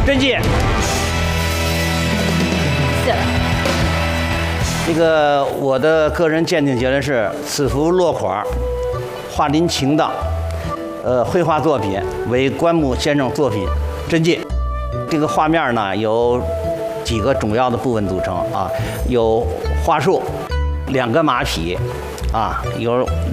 真迹。这个我的个人鉴定结论是，此幅落款画林情的，绘画作品为关牧先生作品真迹。这个画面呢有几个主要的部分组成啊，有花树，2个马匹，啊，有